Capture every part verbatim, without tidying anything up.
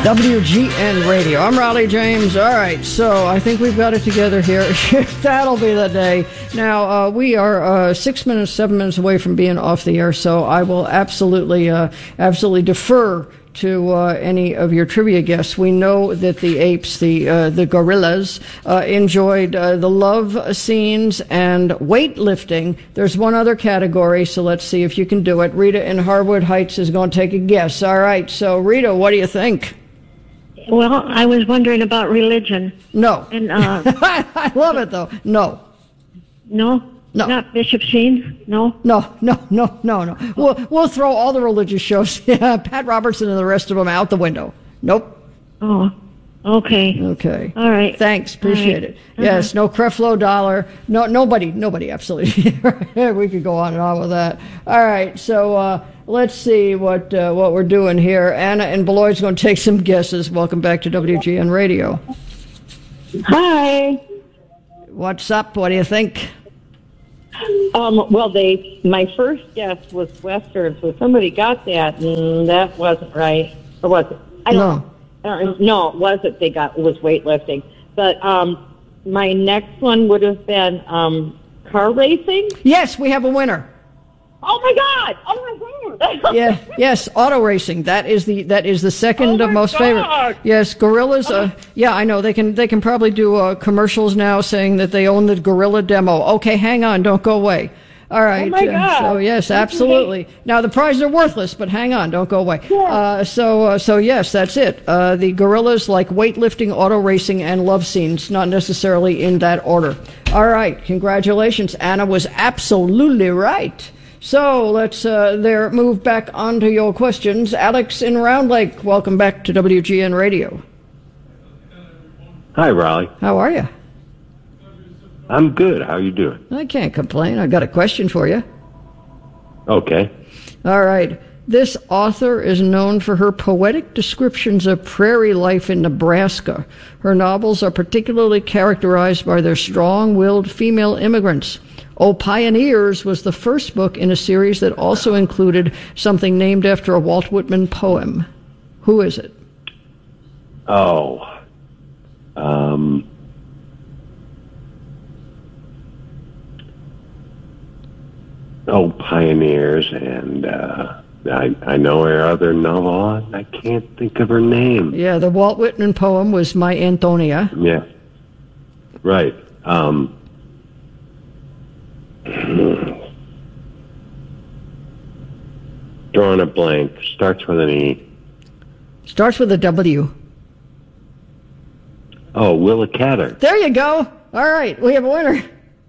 W G N Radio. I'm Raleigh James. All right, so I think we've got it together here. That'll be the day. Now, uh, we are uh, six minutes, seven minutes away from being off the air, so I will absolutely, uh, absolutely defer to uh, any of your trivia guests. We know that the apes, the uh, the gorillas, uh, enjoyed uh, the love scenes and weightlifting. There's one other category, so let's see if you can do it. Rita in Harwood Heights is going to take a guess. All right, so Rita, what do you think? Well, I was wondering about religion. No. And uh, I love it, though. No. No? No. Not Bishop Sheen? No? No, no, no, no, no. We'll, we'll throw all the religious shows, yeah, Pat Robertson and the rest of them out the window. Nope. Oh, okay. Okay. All right. Thanks. Appreciate right. it. Uh-huh. Yes, no Creflo Dollar. No, nobody, nobody, absolutely. We could go on and on with that. All right, so uh, let's see what uh, what we're doing here. Anna in Beloit's going to take some guesses. Welcome back to W G N Radio. Hi. What's up? What do you think? Um, well, they. My first guess was Westerns, but somebody got that, and that wasn't right. Or was it? I don't No. know. No, it wasn't. They got it was weightlifting. But um, my next one would have been um, car racing. Yes, we have a winner. Oh my God! Oh my God! Yeah, yes, auto racing. That is the that is the second Oh of my most God. favorite. Yes, gorillas. Uh, yeah, I know they can they can probably do uh, commercials now saying that they own the gorilla demo. Okay, hang on, don't go away. All right. Oh my uh, God. So yes, absolutely. Now the prizes are worthless, but hang on, don't go away. Yeah. Uh, so uh, so yes, that's it. Uh, the gorillas like weightlifting, auto racing, and love scenes, not necessarily in that order. All right, congratulations. Anna was absolutely right. So let's uh, there move back onto your questions. Alex in Round Lake, welcome back to W G N Radio. Hi, Raleigh. How are you? I'm good. How are you doing? I can't complain. I got a question for you. Okay. All right. This author is known for her poetic descriptions of prairie life in Nebraska. Her novels are particularly characterized by their strong-willed female immigrants. Oh, Pioneers was the first book in a series that also included something named after a Walt Whitman poem. Who is it? Oh. Um. Oh, Pioneers, and uh, I I know her other novel, and I can't think of her name. Yeah, the Walt Whitman poem was My Antonia. Yeah. Right. Um. Drawing a blank. Starts with an E. Starts with a W. Oh, Willa Cather. There you go. All right, we have a winner.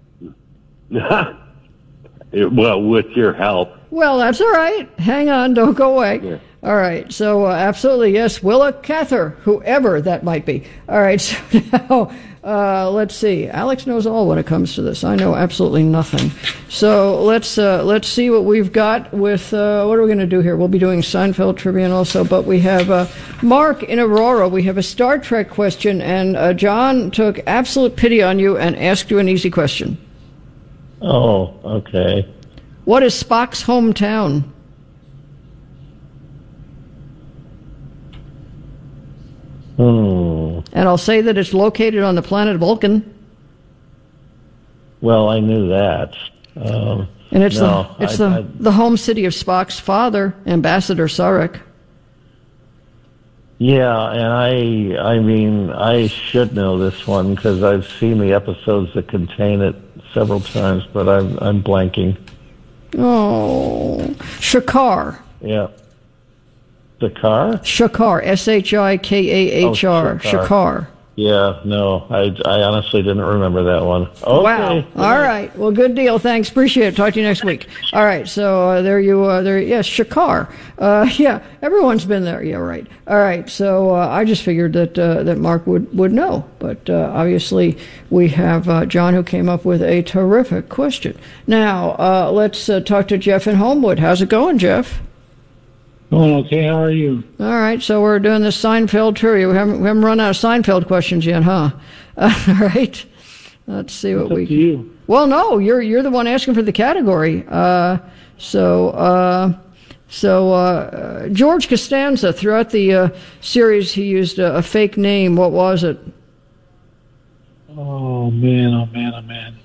Well, with your help. Well, that's all right. Hang on, don't go away. Yeah. All right, so uh, absolutely, yes, Willa Cather, whoever that might be. All right, so now, uh, let's see. Alex knows all when it comes to this. I know absolutely nothing. So let's uh, let's see what we've got with, uh, what are we going to do here? We'll be doing Seinfeld trivia also, but we have uh, Mark in Aurora. We have a Star Trek question, and uh, John took absolute pity on you and asked you an easy question. Oh, okay. What is Spock's hometown? Hmm. And I'll say that it's located on the planet Vulcan. Well, I knew that. Um, And it's no, the it's I, the, I, the home city of Spock's father, Ambassador Sarek. yeah, and I, I mean, I should know this one because I've seen the episodes that contain it several times, but I'm, I'm blanking. Oh, Shakar. Yeah. The car? Shakar, S H I K A H R, Oh, Shakar. Shakar. Yeah, no, I, I honestly didn't remember that one. Okay. Wow. All right. Well, good deal. Thanks. Appreciate it. Talk to you next week. All right. So uh, there you uh, there. Yes, Shakar. Uh, yeah, everyone's been there. Yeah, right. All right. So uh, I just figured that uh, that Mark would, would know, but uh, obviously we have uh, John who came up with a terrific question. Now uh, let's uh, talk to Jeff in Homewood. How's it going, Jeff? Going okay. How are you? All right, so we're doing this Seinfeld trivia. We haven't, we haven't run out of Seinfeld questions yet, huh? Uh, all right. Let's see what It's up we to you. Well, no, you're you're the one asking for the category. Uh, so uh, So uh, George Costanza, throughout the uh, series, he used a, a fake name. What was it? Oh, man, oh, man, oh, man.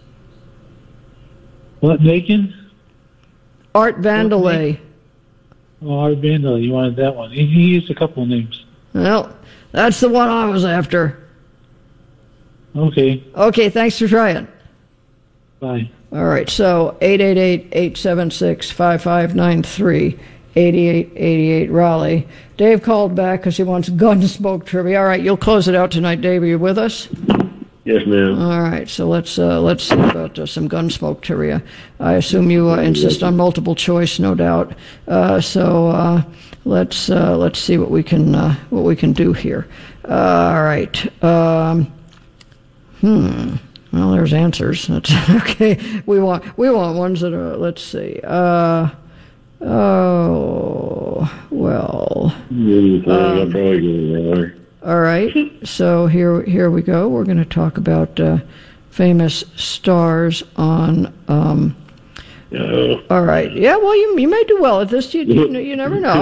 What, Bacon? Art Vandelay. Oh, Art Vandal, you wanted that one. He, he used a couple of names. Well, that's the one I was after. Okay. Okay, thanks for trying. Bye. All right, so eight eight eight, eight seven six, five five nine three, eight eight eight eight Raleigh. Dave called back because he wants Gunsmoke trivia. All right, you'll close it out tonight, Dave. Are you with us? Yes, ma'am. All right, so let's uh, let's see about uh, some Gunsmoke trivia. I assume you uh, insist on multiple choice, no doubt. Uh, so uh, let's uh, let's see what we can uh, what we can do here. Uh, all right. Um, hmm. Well, there's answers. That's okay. We want we want ones that are. Let's see. Uh, oh well. Um, all right. So here here we go. We're going to talk about uh, famous stars on. Um, No. all right. Yeah. Well, you you may do well at this. You you, you never know.